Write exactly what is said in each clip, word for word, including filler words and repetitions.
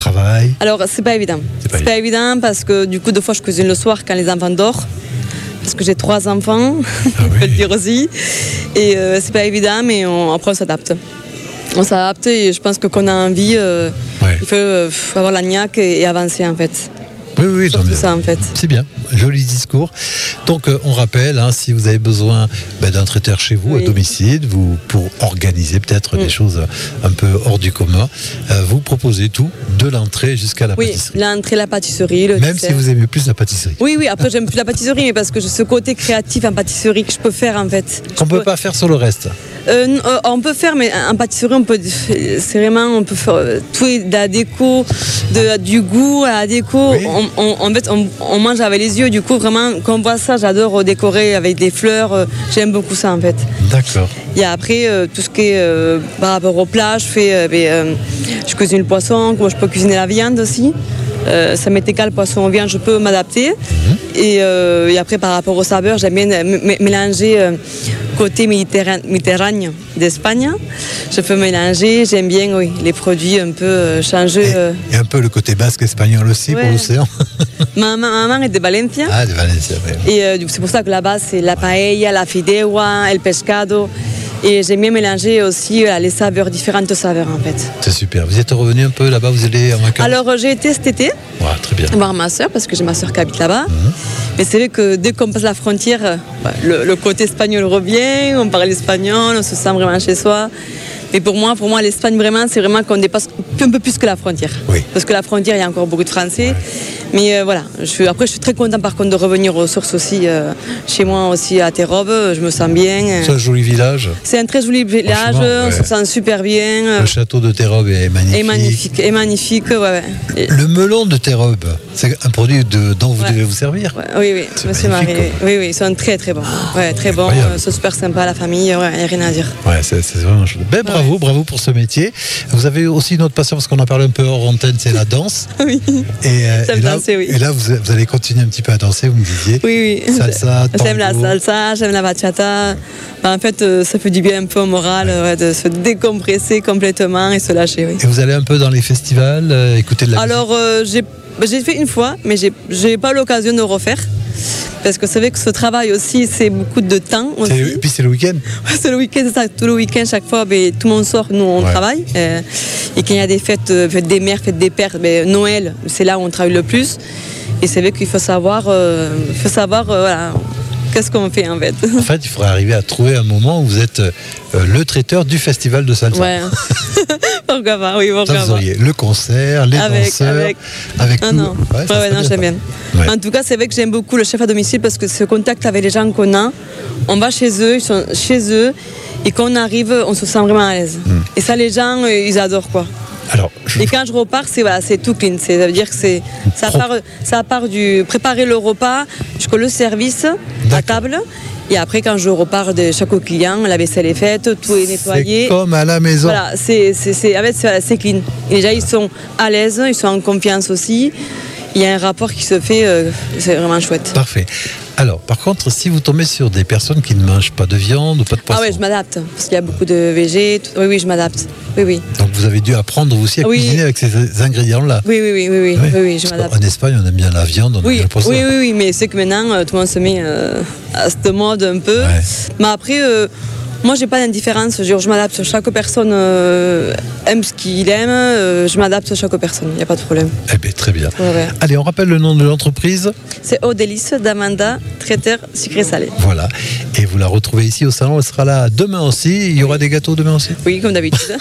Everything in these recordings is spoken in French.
Travail. Alors, c'est pas évident. C'est pas, c'est pas évident parce que du coup, deux fois, je cuisine le soir quand les enfants dorment. Parce que j'ai trois enfants, Ah on peut oui. le dire aussi. Et euh, c'est pas évident, mais on, après, on s'adapte. On s'adapte et je pense que qu'on a envie, euh, Ouais. il faut euh, avoir la niaque et, et avancer en fait. Oui, oui, Surtout non, mais ça en fait. c'est bien, joli discours. Donc euh, on rappelle, hein, si vous avez besoin ben, d'un traiteur chez vous, Oui. à domicile, vous, pour organiser peut-être Mm. des choses un peu hors du commun, euh, vous proposez tout, de l'entrée jusqu'à la Oui, pâtisserie. l'entrée, la pâtisserie, le Même dessert. si vous aimez plus la pâtisserie. Oui, oui, après j'aime plus la pâtisserie, mais parce que j'ai ce côté créatif en pâtisserie que je peux faire en fait. Qu'on ne Je peut pas faire sur le reste. Euh, n- euh, on peut faire, mais en pâtisserie, on peut, c'est vraiment, on peut faire euh, tout, est de la déco, de, du goût à la déco. Oui. On, on- en fait, on, on mange avec les yeux. Du coup, vraiment, quand on voit ça, j'adore décorer avec des fleurs. euh, J'aime beaucoup ça, en fait. D'accord. Et après, euh, tout ce qui est euh, par rapport au plat, je fais, euh, ben, euh, je cuisine le poisson, moi, je peux cuisiner la viande aussi. Euh, ça m'est égal, poisson ou viande, je peux m'adapter. Et, euh, et après, par rapport au saveur, j'aime bien m- m- mélanger euh, côté méditerrane- méditerranéen d'Espagne. Je peux mélanger, j'aime bien oui, les produits un peu euh, changer. Et, euh. et un peu le côté basque espagnol aussi pour Ouais. l'océan. Ma, ma maman est de Valencia. Ah, de Valencia, oui. Et euh, du coup, c'est pour ça que là-bas, c'est la paella, la fideuà, el pescado. Et j'aime bien mélanger aussi euh, les saveurs, différentes saveurs en fait. C'est super. Vous êtes revenu un peu là-bas, vous allez en vacances? Alors euh, j'ai été cet été Ouais, très bien. voir ma soeur parce que j'ai ma soeur qui habite là-bas. Mhm. Mais c'est vrai que dès qu'on passe la frontière, euh, bah, le, le côté espagnol revient, on parle espagnol, on se sent vraiment chez soi. Mais pour moi, pour moi, l'Espagne vraiment, c'est vraiment qu'on dépasse un peu plus que la frontière. Oui. Parce que la frontière, il y a encore beaucoup de Français. Mais euh, voilà, je suis, après je suis très contente par contre de revenir aux sources aussi, euh, chez moi aussi à Terrobe, je me sens bien. C'est un joli village. C'est un très joli village, Franchement, on ouais. se sent super bien. Le château de Terrobe est magnifique. Et magnifique, et magnifique, ouais, ouais. Et- Le melon de Terrobe, c'est un produit de- dont vous Ouais. devez vous servir. Ouais, oui, oui, C'est monsieur magnifique, Marie. Oui, oui, ils sont très très bons. Ouais, très bons, incroyable. euh, sont super sympas, la famille, il ouais, n'y a rien à dire. Ouais, c'est c'est vraiment chouette. Ben, bravo, bravo pour ce métier. Vous avez aussi une autre passion, parce qu'on en parle un peu hors antenne, c'est la danse. Oui, Et, euh, J'aime et là, danser, oui. et là, vous, vous allez continuer un petit peu à danser, vous me disiez. oui, oui. Salsa, J'aime la tango. salsa, j'aime la bachata. Bah, en fait, euh, ça fait du bien un peu au moral, ouais, de se décompresser complètement et se lâcher, oui. Et vous allez un peu dans les festivals, euh, écouter de la Alors, euh, j'ai bah, j'ai fait une fois, mais j'ai j'ai pas l'occasion de refaire. Parce que c'est vrai que ce travail aussi, c'est beaucoup de temps musique. aussi. C'est- Et puis c'est le week-end. C'est le week-end, c'est ça. Tout le week-end, chaque fois, ben, tout le monde sort, nous on Ouais. travaille. euh, et quand il y a des fêtes, euh, fêtes des mères, fêtes des pères, ben, Noël, c'est là où on travaille le plus. Et c'est vrai qu'il faut savoir, euh, il faut savoir euh, voilà, qu'est-ce qu'on fait en fait. En fait, il faudrait arriver à trouver un moment où vous êtes euh, le traiteur du festival de salsa. Ouais. Pourquoi pas, oui, pourquoi Ça, vous pas. auriez le concert, les Avec, danseurs, avec. avec Ah tout. non, Ouais, ouais, ça ouais, serait non, j'aime bien. Ouais. En tout cas, c'est vrai que j'aime beaucoup le chef à domicile parce que ce contact avec les gens qu'on a, on va chez eux, ils sont chez eux, et quand on arrive, on se sent vraiment à l'aise. Hmm. Et ça, les gens, euh, ils adorent quoi. Alors, je- Et quand je repars, c'est voilà, c'est tout clean. C'est- Ça veut dire que c'est ça Pro- part, ça part du préparer le repas jusqu'au le service à D'accord. table. Et après, quand je repars de chaque client, la vaisselle est faite, tout est nettoyé. c'est comme à la maison. Voilà, c'est c'est c'est en fait, c'est- voilà, c'est clean. Et déjà, ils sont à l'aise, ils sont en confiance aussi. Il y a un rapport qui se fait, euh, c'est vraiment chouette. Parfait. Alors, par contre, si vous tombez sur des personnes qui ne mangent pas de viande ou pas de Ah poisson, ouais, je m'adapte parce qu'il y a beaucoup de végés. tout- Oui, oui, je m'adapte. Oui, oui. donc vous avez dû apprendre aussi à Oui. cuisiner avec ces ingrédients-là. Oui, oui, oui, oui, oui, Ouais. oui, oui, je Parce m'adapte. qu'en Espagne, on aime bien la viande, on aime Oui, bien le poisson. oui, oui, oui, mais c'est que maintenant, euh, tout le monde se met euh, à cette mode un peu. Ouais. Mais après, euh, moi, j'ai pas d'indifférence. Je, je m'adapte. Chaque personne euh, aime ce qu'il aime. euh, je m'adapte à chaque personne. Il n'y a pas de problème. Eh bien, très bien. Ouais, ouais. Allez, on rappelle le nom de l'entreprise. C'est Eau Délice d'Amanda, traiteur sucré-salé. Voilà. Et vous la retrouvez ici au salon. Elle sera là demain aussi. Il y aura des gâteaux demain aussi. Oui, comme d'habitude.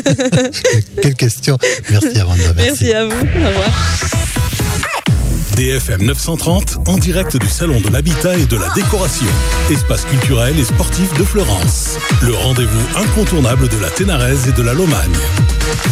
Quelle question. Merci, Amanda. Merci. Merci à vous. Au revoir. D F M neuf cent trente, en direct du Salon de l'Habitat et de la Décoration. Espace culturel et sportif de Florence. Le rendez-vous incontournable de la Ténaraise et de la Lomagne.